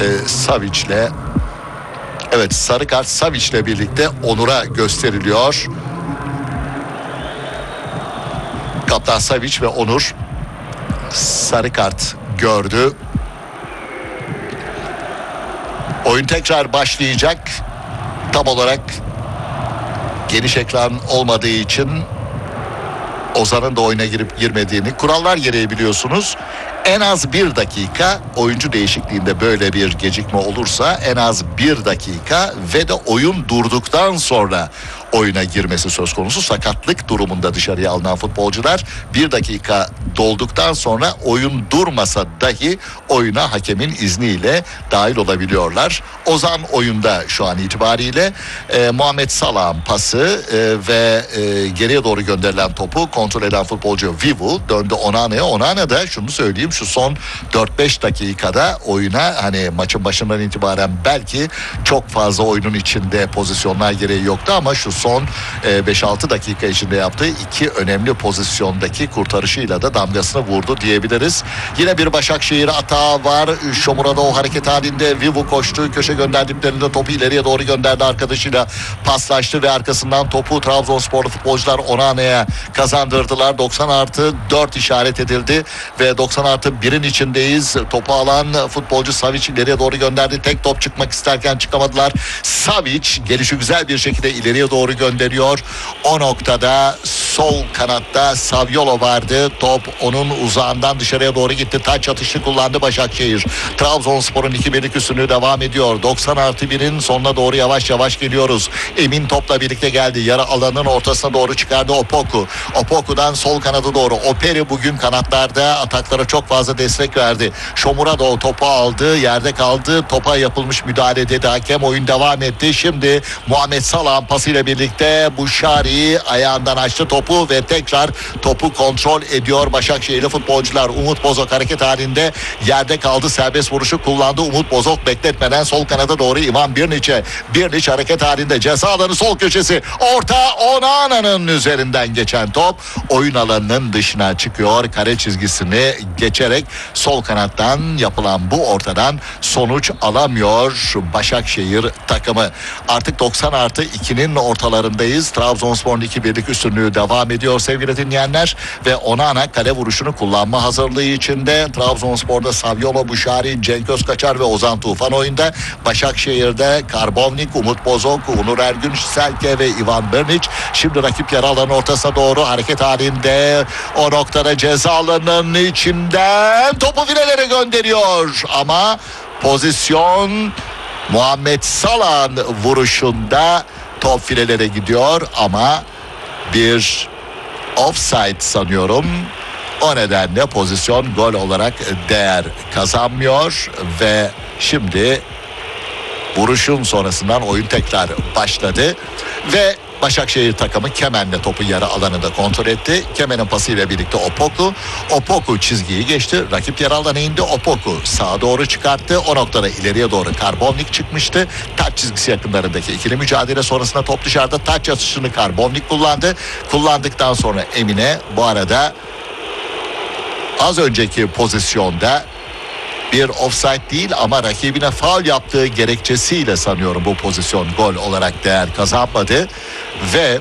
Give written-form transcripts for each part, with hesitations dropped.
Savic'le, evet, sarı kart Savic'le birlikte Onur'a gösteriliyor. Kaptan Savic ve Onur sarı kart gördü. Oyun tekrar başlayacak. Tam olarak geniş ekran olmadığı için Ozan'ın da oyuna girip girmediğini, kurallar gereği biliyorsunuz, en az 1 dakika oyuncu değişikliğinde böyle bir gecikme olursa en az 1 dakika ve de oyun durduktan sonra oyuna girmesi söz konusu. Sakatlık durumunda dışarıya alınan futbolcular 1 dakika dolduktan sonra oyun durmasa dahi oyuna hakemin izniyle dahil olabiliyorlar. Ozan oyunda şu an itibariyle. Muhammed Salah'ın pası ve geriye doğru gönderilen topu kontrol eden futbolcu Vivu döndü Onana'ya. Onana da şunu söyleyeyim, şu son 4-5 dakikada oyuna, hani maçın başından itibaren belki çok fazla oyunun içinde pozisyonlar gereği yoktu ama şu son 5-6 dakika içinde yaptığı 2 önemli pozisyondaki kurtarışıyla da damgasını vurdu diyebiliriz. Yine bir Başakşehir atağı var. Şomura'da o hareket halinde Vivu koştu. Köşe gönderdiklerinde topu ileriye doğru gönderdi. Arkadaşıyla paslaştı ve arkasından topu Trabzonsporlu futbolcular Onana'ya kazandırdılar. 90+4 işaret edildi ve 90+1'in içindeyiz. Topu alan futbolcu Savic ileriye doğru gönderdi. Tek top çıkmak isterken çıkamadılar. Savic gelişi güzel bir şekilde ileriye doğru gönderiyor. O noktada sol kanatta Saviolo vardı. Top onun uzağından dışarıya doğru gitti. Taç atışı kullandı Başakşehir. Trabzonspor'un 2-1'lik üstünlüğü devam ediyor. 90+1'in sonuna doğru yavaş yavaş geliyoruz. Emin topla birlikte geldi. Yarı alanın ortasına doğru çıkardı Opoku. Opoku'dan sol kanada doğru. Operi bugün kanatlarda ataklara çok fazla destek verdi. Şomura da o topu aldı. Yerde kaldı. Topa yapılmış müdahale dedi hakem. Oyun devam etti. Şimdi Muhammed Salah'ın pasıyla birlikte Buşari ayağından açtı topu ve tekrar topu kontrol ediyor Başakşehirli futbolcular. Umut Bozok hareket halinde yerde kaldı. Serbest vuruşu kullandı. Umut Bozok bekletmeden sol kanada doğru Ivan Birniç'e. Birniç hareket halinde ceza alanı sol köşesi. Orta Onana'nın üzerinden geçen top oyun alanının dışına çıkıyor. Kare çizgisini geçerek sol kanattan yapılan bu ortadan sonuç alamıyor Başakşehir takımı. Artık 90+2'nin ortalarındayız. Trabzonspor'un 2-1'lik üstünlüğü devam ediyor sevgili dinleyenler ve Onana kale vuruşunu kullanma hazırlığı içinde. Trabzonspor'da Saviolo, Buşari, Cenk Özkaçar ve Ozan Tufan oyunda. Başakşehir'de Karbovnik, Umut Bozok, Onur Ergün, Selke ve Ivan Birniç. Şimdi rakip yarı alanın ortasına doğru hareket halinde. O noktada ceza alanının içinden topu filelere gönderiyor ama pozisyon Muhammed Salah'ın vuruşunda top filelere gidiyor ama bir offside sanıyorum. O nedenle pozisyon gol olarak değer kazanmıyor ve şimdi vuruşun sonrasından oyun tekrar başladı ve Başakşehir takımı Kemen'le topu yarı alanında kontrol etti. Kemen'in pasıyla birlikte Opoku çizgiyi geçti. Rakip yarı alana indi. Opoku sağa doğru çıkarttı. O noktada ileriye doğru Karbovnik çıkmıştı. Taç çizgisi yakınlarındaki ikili mücadele sonrasında top dışarıda. Taç atışını Karbovnik kullandı. Kullandıktan sonra Emine, bu arada az önceki pozisyonda bir offside değil ama rakibine faul yaptığı gerekçesiyle sanıyorum bu pozisyon gol olarak değer kazanmadı ve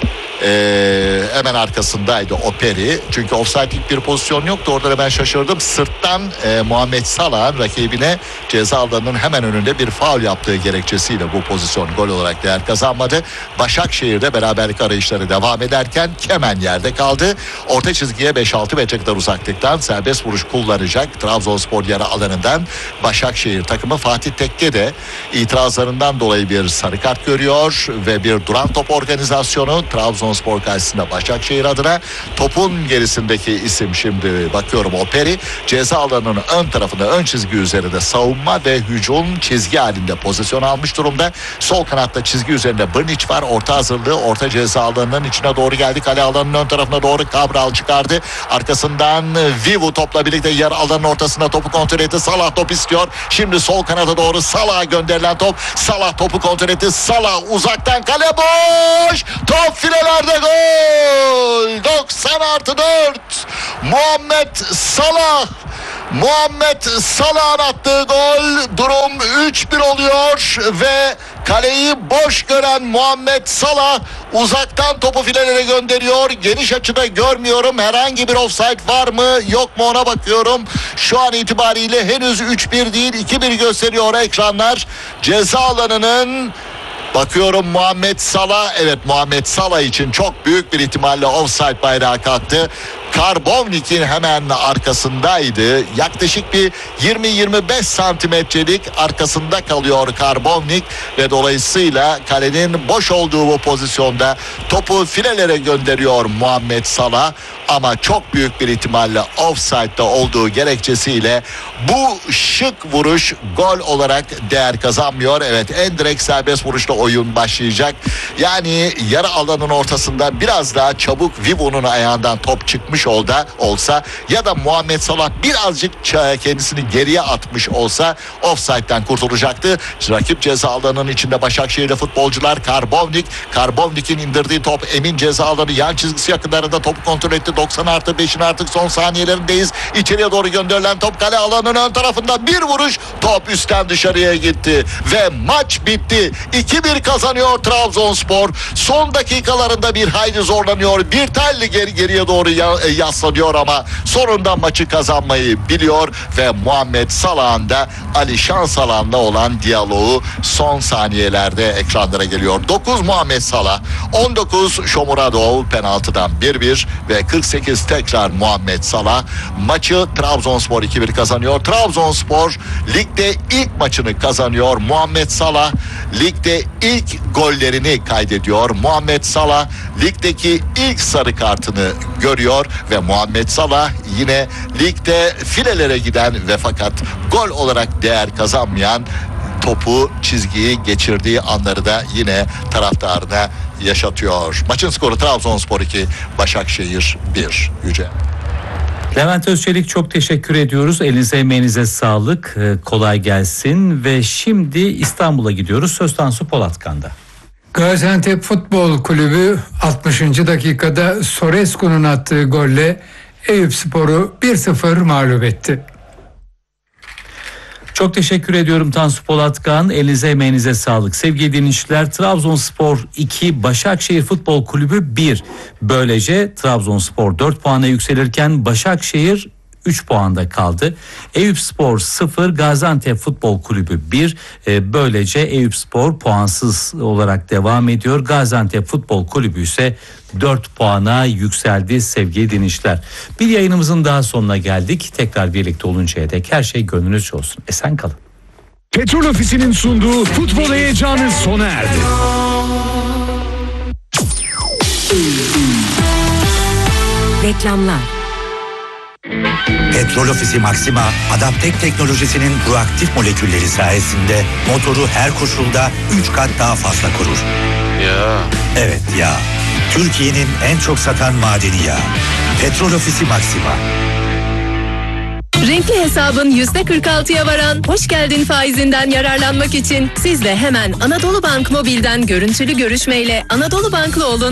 hemen arkasındaydı Operi. Çünkü offside'lik bir pozisyon yoktu. Orada da ben şaşırdım. Sırttan Muhammed Salah'ın rakibine ceza alanının hemen önünde bir faul yaptığı gerekçesiyle bu pozisyon gol olarak değer kazanmadı. Başakşehir'de beraberlik arayışları devam ederken Kemen yerde kaldı. Orta çizgiye 5-6 metre kadar uzaklıktan serbest vuruş kullanacak Trabzonspor yarı alanından Başakşehir takımı. Fatih Tekke de itirazlarından dolayı bir sarı kart görüyor ve bir duran top organizasyonu Trabzonspor karşısında Başakşehir adına. Topun gerisindeki isim şimdi bakıyorum Operi. Ceza alanının ön tarafında, ön çizgi üzerinde savunma ve hücum çizgi halinde pozisyon almış durumda. Sol kanatta çizgi üzerinde Birniç var. Orta hazırlığı, orta ceza alanının içine doğru geldi. Kale alanının ön tarafına doğru Cabral çıkardı. Arkasından Vivu topla birlikte yarı alanın ortasında topu kontrol etti. Salah top istiyor. Şimdi sol kanata doğru Salah'a gönderilen top. Salah topu kontrol etti. Salah uzaktan, kale boş. Top filelerde, gol. 90+4. Muhammed Salah Muhammed Salah'ın attığı gol, durum 3-1 oluyor ve kaleyi boş gören Muhammed Salah uzaktan topu filelere gönderiyor. Geniş açıda görmüyorum, herhangi bir offside var mı yok mu ona bakıyorum. Şu an itibariyle henüz 3-1 değil 2-1 gösteriyor ekranlar. Ceza alanının bakıyorum Muhammed Salah, evet Muhammed Salah için çok büyük bir ihtimalle offside bayrağı kalktı. Karbovnik'in hemen arkasındaydı. Yaklaşık bir 20-25 santimetrelik arkasında kalıyor Karbovnik ve dolayısıyla kalenin boş olduğu bu pozisyonda topu filelere gönderiyor Muhammed Salah. Ama çok büyük bir ihtimalle offside'da olduğu gerekçesiyle bu şık vuruş gol olarak değer kazanmıyor. Evet, en direkt serbest vuruşla oyun başlayacak. Yani yarı alanın ortasında biraz daha çabuk Vivo'nun ayağından top çıkmış olsa ya da Muhammed Salah birazcık kendisini geriye atmış olsa offside'den kurtulacaktı. Rakip ceza alanının içinde Başakşehir'de futbolcular. Karbovnik'in indirdiği top Emin ceza alanı yan çizgisi yakınlarında topu kontrol etti. 90+5'in artık son saniyelerindeyiz. İçeriye doğru gönderilen top kale alanının ön tarafında bir vuruş, top üstten dışarıya gitti ve maç bitti. 2-1 kazanıyor Trabzonspor. Son dakikalarında bir hayli zorlanıyor. Bir telli geriye doğru yaslanıyor ama sonunda maçı kazanmayı biliyor ve Muhammed Salah'ın da Ali Şansalan'la olan diyaloğu son saniyelerde ekranlara geliyor. 9 Muhammed Salah, 19 Shomurodov penaltıdan 1-1 ve 48 tekrar Muhammed Salah. Maçı Trabzonspor 2-1 kazanıyor. Trabzonspor ligde ilk maçını kazanıyor. Muhammed Salah ligde ilk gollerini kaydediyor. Muhammed Salah ligdeki ilk sarı kartını görüyor ve Muhammed Salah yine ligde filelere giden ve fakat gol olarak değer kazanmayan topu çizgiyi geçirdiği anları da yine taraftarına yaşatıyor. Maçın skoru Trabzonspor 2, Başakşehir 1. Yüce. Levent Özçelik, çok teşekkür ediyoruz. Elinize emeğinize sağlık. Kolay gelsin ve şimdi İstanbul'a gidiyoruz. Söz Tansu Polatkan'da. Gaziantep Futbol Kulübü 60. dakikada Sorescu'nun attığı golle Eyüpspor'u 1-0 mağlup etti. Çok teşekkür ediyorum Tansu Polatkan. Elinize emeğinize sağlık. Sevgili dinleyiciler, Trabzonspor 2, Başakşehir Futbol Kulübü 1. Böylece Trabzonspor 4 puana yükselirken Başakşehir 3 puanda kaldı. Eyüpspor 0, Gaziantep Futbol Kulübü 1. Böylece Eyüpspor puansız olarak devam ediyor. Gaziantep Futbol Kulübü ise 4 puana yükseldi sevgili dinleyiciler. Bir yayınımızın daha sonuna geldik. Tekrar birlikte oluncaya dek her şey gönlünüzce olsun. Esen kalın. Petrol Ofisi'nin sunduğu futbol heyecanı sona erdi. Reklamlar. Petrol Ofisi Maxima, Adaptek teknolojisinin proaktif molekülleri sayesinde motoru her koşulda 3 kat daha fazla korur. Ya. Evet ya. Türkiye'nin en çok satan madeni yağı. Petrol Ofisi Maxima. Renkli hesabın %46'ya varan hoş geldin faizinden yararlanmak için siz de hemen Anadolu Bank Mobil'den görüntülü görüşmeyle Anadolu Banklı olun.